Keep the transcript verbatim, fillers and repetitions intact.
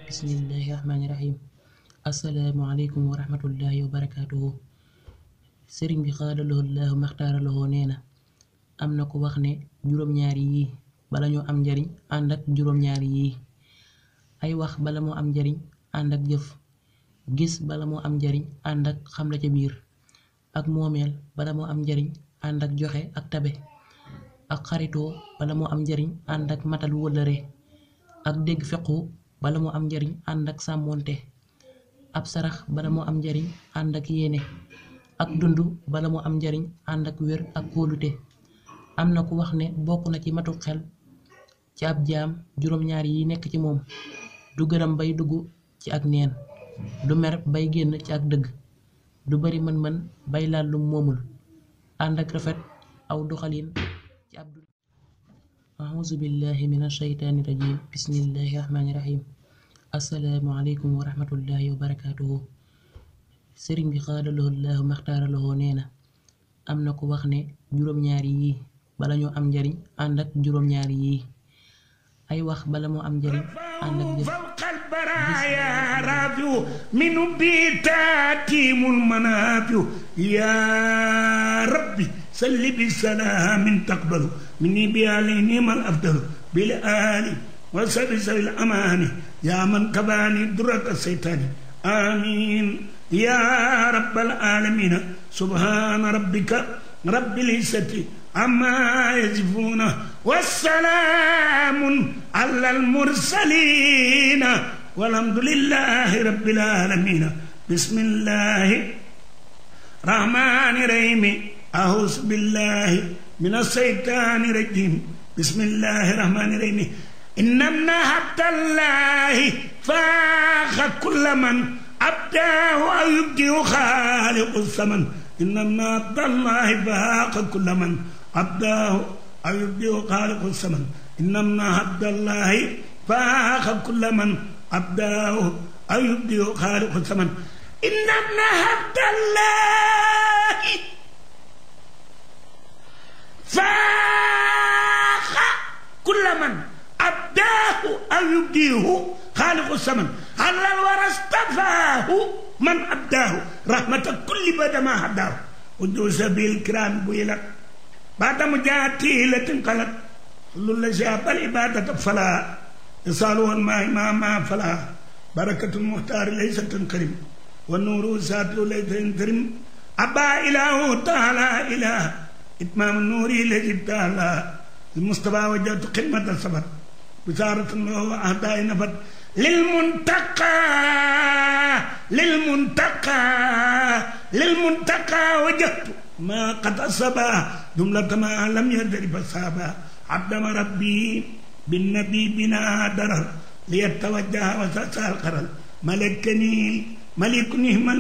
bismillahi rahmaani rahim. asalaamualeykum wa rahmatullahi wa barakaatuhu. sëriñ bi xaadaloo laahu maxtaaraloo nee na am na ko wax ne juróom-ñaari yii bala ñoo am njariñ ànd ak juróom-ñaari yii ay wax bala moo am njariñ ànd ak jëf, gis bala moo am njariñ ànd ak xam la ca biir, ak moomeel bala moo am njariñ ànd ak joxe ak tabe, ak xaritoo bala moo am njariñ ànd ak matal wëllëre, ak dégg fequ bala moo am njariñ ànd ak sàmmoonte, ab sarax bala moo am njariñ ànd ak yéene, ak dund bala moo am njariñ ànd ak wér ak kóolute. am na ku wax ne bokk na ci matu xel ci ab jaam juróom-ñaar yi nekk ci moom: du gërëm bay dugg ci ak neen, du mer bay génn ci ak dëgg, du bari mën-mën bay laal lum moomul, ànd ak rafet aw doxalin ci ab dund. auzu billahi mina shaytaani rajim. bismillahi rahmaani rahim. asalaamu aleykum wa rahmatullahi wa barakaatuhu. sëriñ bi xaadaloo laahu maxtaaraloo nee na am na ko wax ne juróom-ñaari yii bala ñoo am njariñ ànd ak juróom-ñaari yii ay wax bala moo am njariñ ànd ak jëf. fawqal baraaya rafiu minu biitaatimul manaafiu yaa rabbi salli bi salaamin taqbalu minni bi ali nimal afdalu bil aali wa sabi sabil amaani yaa man kabaani durata seytaani amiin yaa rabbal aalamiina subhaana rabbika rabbil izzati ammaa yasifuuna wa salaamun alal mursaliina walhamdulillaahi rabbil aalamiina. bismillaahi rahmaani rahiim. a'uuzu billaahi mina shaytaani rajiim. bismillaahi rahmaani rahiim. inna ibna abdallaahi faaxa kulla man abdaahu aw yubdihu xaaliqu saman. inna ibna abdallahi faaqa kulla man abdaahu aw yubdihu xaaliqu saman. inna ibna abdallahi faaqa kulla man abdaahu aw yubdihu xaaliqu saman. inna ibna abdallahi faaqa kulla man abdaahu aw yubdihu xaaliqu saman. alal wara stafaahu man abdaahu rahmata kulli badama haddaahu ujuusa bil kiraam bu yilat baadamu jaati la tinqalat lulla jaabal ibadata fala yasaalu woon maay maa maa fala barakatul muxtaari laysa tankarim wa nuuru saatu laysa yantarim abaa ilaahu taala ilaah itmaam nuuri lajib taala mustafa wajjatu xidmata sabat bisaaratan loo ahdaay nafat lil muntaqa lil muntaqa lil muntaqa wajjahtu maa qad asaba jumlata maa lam yadri fasaba abdama rabbi bin nabi bina darar liyatawajjaha wa sasal qaral malakani malikuni